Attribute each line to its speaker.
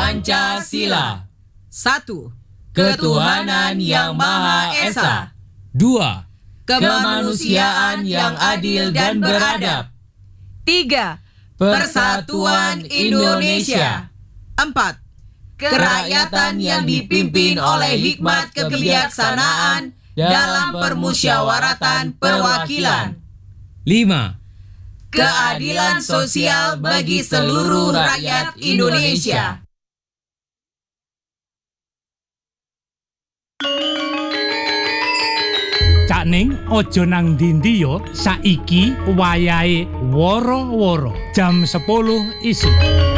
Speaker 1: Pancasila.
Speaker 2: 1.
Speaker 1: Ketuhanan yang Maha Esa.
Speaker 3: 2.
Speaker 1: Kemanusiaan yang adil dan beradab.
Speaker 2: 3.
Speaker 1: Persatuan Indonesia.
Speaker 2: 4.
Speaker 1: Kerakyatan yang dipimpin oleh hikmat kebijaksanaan dalam permusyawaratan perwakilan.
Speaker 3: 5.
Speaker 1: Keadilan sosial bagi seluruh rakyat Indonesia.
Speaker 4: Cak Ning ojo nang ndi yo, saiki wayahe woro-woro jam 10 isuk.